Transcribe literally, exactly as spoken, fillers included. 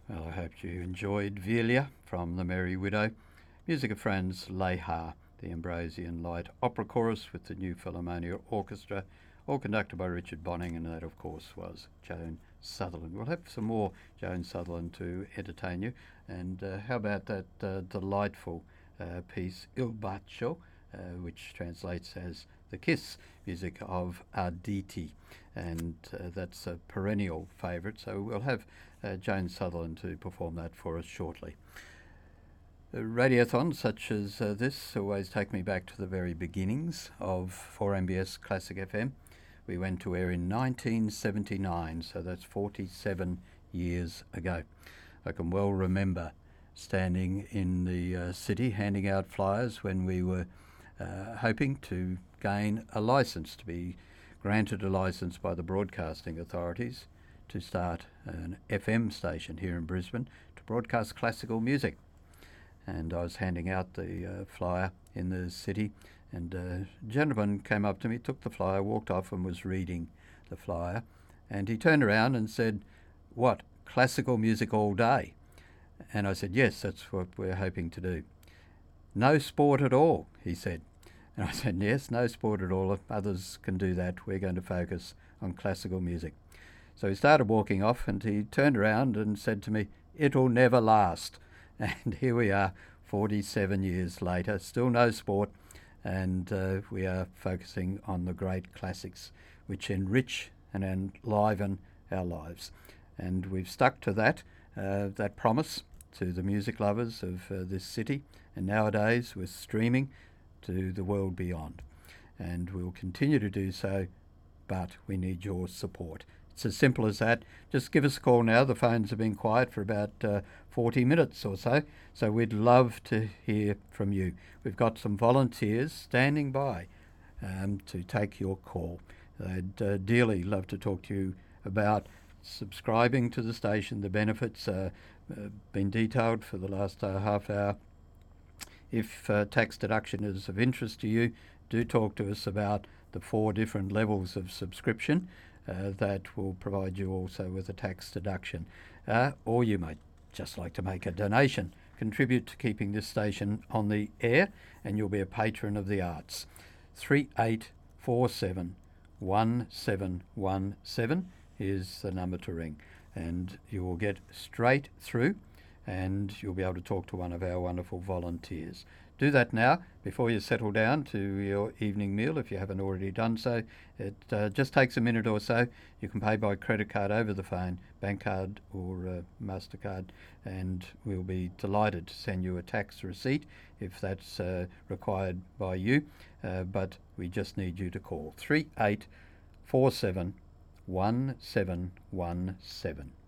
Well, I hope you enjoyed Velia from The Merry Widow. Music of Franz Lehár, the Ambrosian Light Opera Chorus with the New Philharmonia Orchestra, all conducted by Richard Bonning, and that, of course, was Joan Sutherland. We'll have some more Joan Sutherland to entertain you. And uh, how about that uh, delightful uh, piece, Il Bacio, uh, which translates as The Kiss, music of Arditi. And uh, that's a perennial favourite, so we'll have uh, Joan Sutherland to perform that for us shortly. Uh, radiothons such as uh, this always take me back to the very beginnings of four M B S Classic F M. We went to air in nineteen seventy-nine, so that's forty-seven years ago. I can well remember standing in the uh, city handing out flyers when we were uh, hoping to gain a licence, to be granted a licence by the broadcasting authorities to start an F M station here in Brisbane to broadcast classical music. And I was handing out the uh, flyer in the city, and a gentleman came up to me, took the flyer, walked off and was reading the flyer, and he turned around and said, "What, classical music all day?" And I said, "Yes, that's what we're hoping to do." "No sport at all," he said. And I said, "Yes, no sport at all. If others can do that, we're going to focus on classical music." So he started walking off, and he turned around and said to me, "It'll never last." And here we are, forty-seven years later, still no sport, and uh, we are focusing on the great classics which enrich and enliven our lives. And we've stuck to that, uh, that promise to the music lovers of uh, this city, and nowadays with streaming to the world beyond. And we'll continue to do so, but we need your support. It's as simple as that. Just give us a call now. The phones have been quiet for about uh, forty minutes or so, so we'd love to hear from you. We've got some volunteers standing by um, to take your call. They'd uh, dearly love to talk to you about subscribing to the station. The benefits have uh, uh, been detailed for the last uh, half hour. If uh, tax deduction is of interest to you, do talk to us about the four different levels of subscription uh, that will provide you also with a tax deduction. Uh, or you might just like to make a donation, contribute to keeping this station on the air, and you'll be a patron of the arts. three eight four seven one seven one seven is the number to ring, and you will get straight through, and you'll be able to talk to one of our wonderful volunteers. Do that now before you settle down to your evening meal if you haven't already done so. It uh, just takes a minute or so. You can pay by credit card over the phone, bank card or uh, MasterCard, and we'll be delighted to send you a tax receipt if that's uh, required by you. Uh, but we just need you to call three eight four seven one seven one seven.